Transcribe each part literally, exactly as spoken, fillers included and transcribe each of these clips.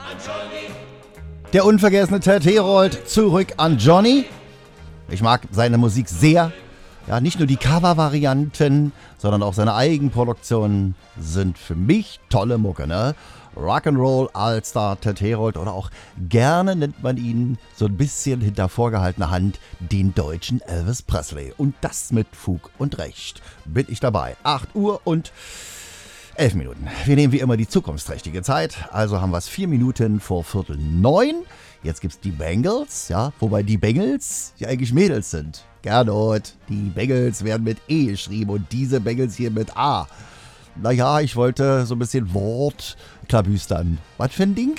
Der unvergessene Ted Herold, zurück an Johnny. Ich mag seine Musik sehr. Ja, nicht nur die Cover-Varianten, sondern auch seine Eigenproduktionen sind für mich tolle Mucke, ne? Rock'n'Roll All-Star Ted Herold oder auch gerne nennt man ihn so ein bisschen hinter vorgehaltener Hand den deutschen Elvis Presley. Und das mit Fug und Recht. Bin ich dabei. acht Uhr und elf Minuten. Wir nehmen wie immer die zukunftsträchtige Zeit. Also haben wir es vier Minuten vor Viertel neun. Jetzt gibt's die Bengals, ja, wobei die Bengals ja eigentlich Mädels sind. Gernot, die Bengals werden mit E geschrieben und diese Bengals hier mit A. Naja, ich wollte so ein bisschen Wortklabüstern. Was für ein Ding?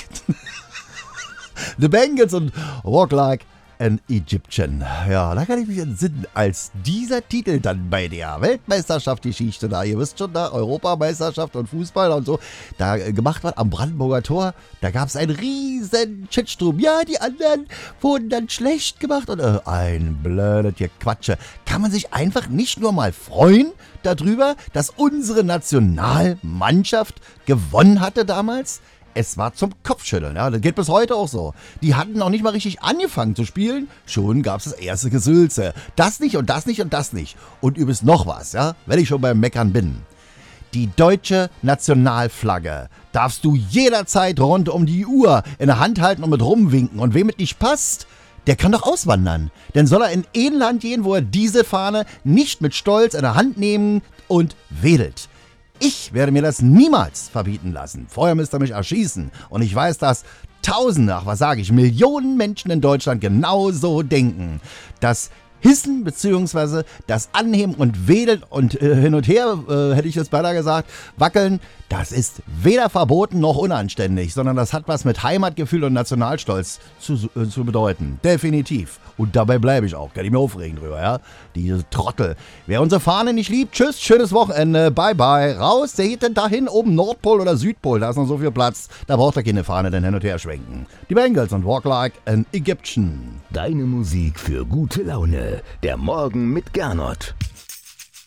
The Bengals und Walk Like an Egyptian. Ja, da kann ich mich entsinnen, als dieser Titel dann bei der Weltmeisterschaft-Geschichte da, ihr wisst schon, da Europameisterschaft und Fußball und so, da äh, gemacht wird am Brandenburger Tor, da gab es einen riesen Shitsturm. Ja, die anderen wurden dann schlecht gemacht und äh, ein blödet hier Quatsche. Kann man sich einfach nicht nur mal freuen darüber, dass unsere Nationalmannschaft gewonnen hatte damals? Es war zum Kopfschütteln, ja, das geht bis heute auch so. Die hatten noch nicht mal richtig angefangen zu spielen, schon gab es das erste Gesülze. Das nicht und das nicht und das nicht. Und übrigens noch was, ja, wenn ich schon beim Meckern bin. Die deutsche Nationalflagge darfst du jederzeit rund um die Uhr in der Hand halten und mit rumwinken. Und wem es nicht passt, der kann doch auswandern. Denn soll er in ein Land gehen, wo er diese Fahne nicht mit Stolz in der Hand nehmen und wedelt. Ich werde mir das niemals verbieten lassen. Vorher müsst ihr mich erschießen. Und ich weiß, dass Tausende, ach was sage ich, Millionen Menschen in Deutschland genauso denken. Das Hissen bzw. das Anheben und Wedeln und äh, hin und her, äh, hätte ich jetzt beinahe gesagt, wackeln, das ist weder verboten noch unanständig, sondern das hat was mit Heimatgefühl und Nationalstolz zu, äh, zu bedeuten. Definitiv. Und dabei bleibe ich auch. Kann ich mir aufregen drüber, ja? Diese Trottel. Wer unsere Fahne nicht liebt, tschüss, schönes Wochenende, bye bye. Raus, der geht denn dahin oben Nordpol oder Südpol, da ist noch so viel Platz. Da braucht er keine Fahne denn hin und her schwenken. Die Bengals und Walk Like an Egyptian. Deine Musik für gute Laune. Der Morgen mit Gernot.